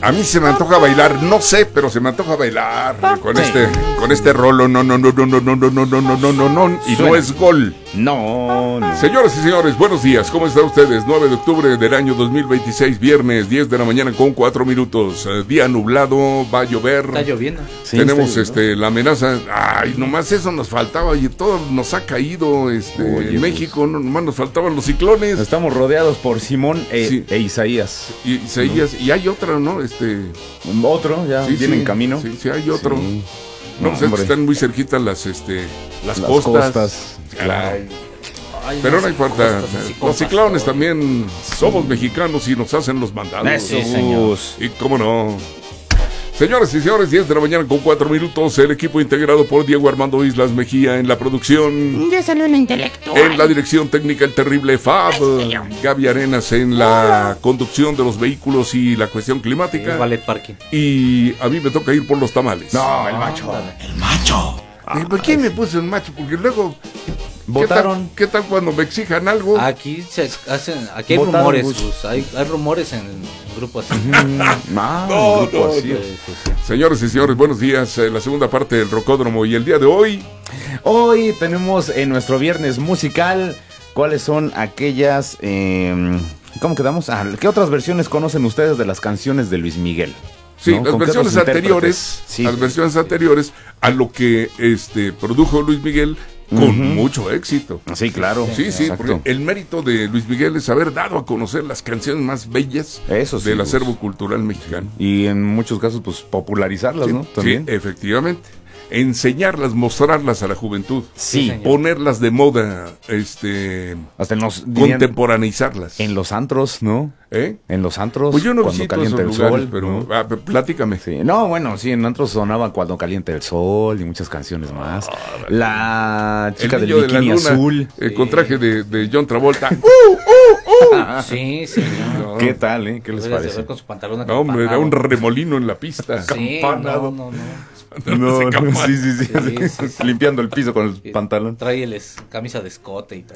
A mí se me antoja bailar, no sé, pero se me antoja bailar con este rolo, no, y no es gol. No. Señoras y señores, buenos días, ¿cómo están ustedes? 9 de octubre del año 2026, viernes, 10 de la mañana con 4 minutos, día nublado, va a llover. Está lloviendo. Sí, tenemos está lloviendo. la amenaza, ay, nomás eso nos faltaba y todo nos ha caído, en México, nomás nos faltaban los ciclones. Estamos rodeados por Simón Sí. e Isaías. Y Isaías, y hay otra, ¿no? Otro, ya viene en camino. Sí, hay otro. Sí. No, pues es que hombre. están muy cerquitas las Las costas. claro. Ay, Pero no no sé, importa. costas así, Los compas, ciclones todo. también somos mexicanos y nos hacen los mandados. Sí, señor. Y cómo no. Señoras y señores, 10 de la mañana con 4 minutos. El equipo integrado por Diego Armando Islas Mejía en la producción. Ya salió una intelectual. En la dirección técnica, el terrible Fab. Gaby Arenas en la conducción de los vehículos y la cuestión climática. Ballet Parking. Y a mí me toca ir por los tamales. No, el macho. ¿Por qué me puse un macho? Porque luego... Votaron. ¿Qué tal cuando me exijan algo? Aquí se hacen, aquí hay Votaron, rumores, Gus. Gus, hay rumores en grupos así. No, un grupo no, así. Sí. Señores y señores, buenos días. La segunda parte del Rocódromo. Y el día de hoy... Hoy tenemos en nuestro viernes musical cuáles son aquellas... ¿Cómo quedamos? ¿Qué otras versiones conocen ustedes de las canciones de Luis Miguel? Sí, ¿No? las ¿Con qué versiones otros anteriores, intérpretes? Sí. las versiones anteriores a lo que produjo Luis Miguel con mucho éxito. Sí, claro. Sí, exacto. porque el mérito de Luis Miguel es haber dado a conocer las canciones más bellas Eso sí, del Gus. acervo cultural mexicano. Y en muchos casos, pues, popularizarlas, ¿no? Sí, También. efectivamente. Enseñarlas, mostrarlas a la juventud. Sí. señor. Ponerlas de moda, Hasta en los... dirían, contemporaneizarlas. en los antros, ¿no? ¿Eh? En los antros, Pues yo no cuando visito calienta esos el lugares, sol. pero ¿no? platícame. Sí. No, bueno, sí, en antros sonaba Cuando calienta el sol y muchas canciones más. La chica El del niño de la bikini luna, azul. con traje de John Travolta. Sí, señor. No. ¿Qué tal, ¿Qué les Debes de parece? ver con su pantalón No, hombre, era un remolino en la pista. Sí, Campanado. no. No, Se no, escapa. sí. Sí. Limpiando el piso con el pantalón. Trae camisa de escote y todo.